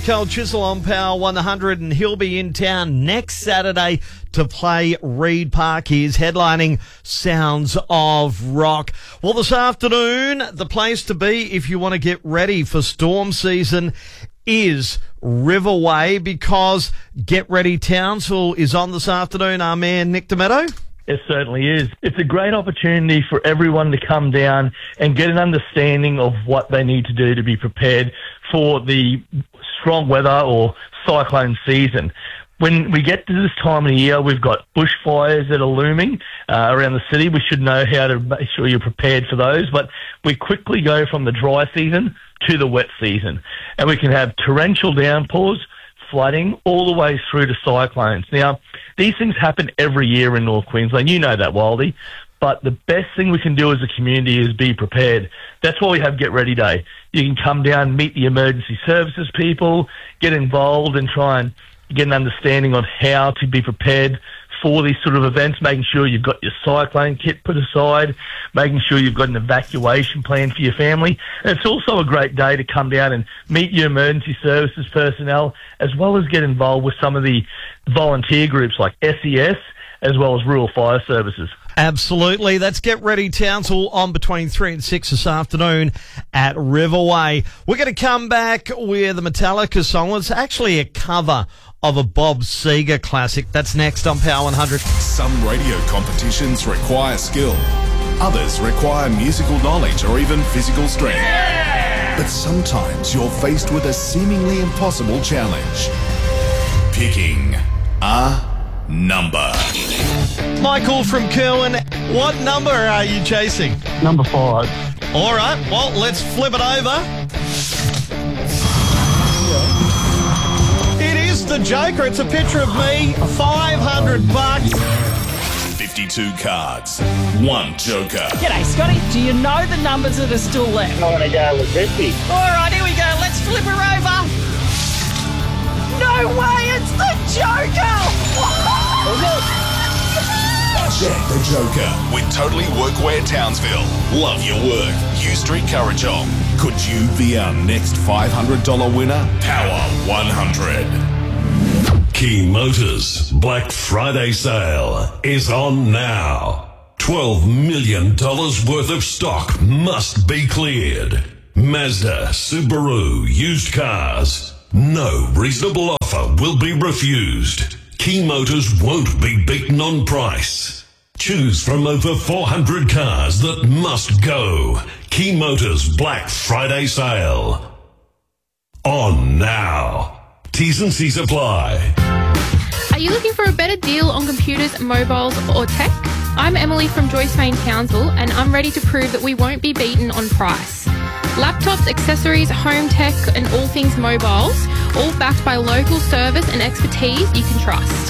Cold Chisel on Power 100, and he'll be in town next Saturday to play Reed Park. He is headlining Sounds of Rock. Well, this afternoon, the place to be if you want to get ready for storm season is Riverway, because Get Ready Townsville is on this afternoon. Our man Nick Demetto. It certainly is. It's a great opportunity for everyone to come down and get an understanding of what they need to do to be prepared for the strong weather or cyclone season. When we get to this time of the year, we've got bushfires that are looming around the city. We should know how to make sure you're prepared for those. But we quickly go from the dry season to the wet season. And we can have torrential downpours, flooding, all the way through to cyclones. Now, these things happen every year in North Queensland. You know that, Wildy. But the best thing we can do as a community is be prepared. That's why we have Get Ready Day. You can come down, meet the emergency services people, get involved and try and get an understanding on how to be prepared for these sort of events, making sure you've got your cyclone kit put aside, making sure you've got an evacuation plan for your family. And it's also a great day to come down and meet your emergency services personnel, as well as get involved with some of the volunteer groups like SES, as well as Rural Fire Services. Absolutely. That's Get Ready Townsville on between 3 and 6 this afternoon at Riverway. We're going to come back with a Metallica song. It's actually a cover of a Bob Seger classic. That's next on Power 100. Some radio competitions require skill. Others require musical knowledge or even physical strength. Yeah! But sometimes you're faced with a seemingly impossible challenge. Picking a number. Michael from Kerwin, what number are you chasing? Number 5. All right, well, let's flip it over. It is the Joker. It's a picture of me, $500. 52 cards, 1 Joker. G'day, Scotty. Do you know the numbers that are still left? I want to go with 50. All right, here we go. Let's flip her over. No way, it's the Joker! Check the Joker with Totally Workwear Townsville. Love your work. U Street Currajong. Could you be our next $500 winner? Power 100. Key Motors Black Friday sale is on now. $12 million worth of stock must be cleared. Mazda, Subaru, used cars. No reasonable offer will be refused. Key Motors won't be beaten on price. Choose from over 400 cars that must go. Key Motors Black Friday sale. On now. T's and C's apply. Are you looking for a better deal on computers, mobiles or tech? I'm Emily from Joyce Main Townsville, and I'm ready to prove that we won't be beaten on price. Laptops, accessories, home tech and all things mobiles, all backed by local service and expertise you can trust.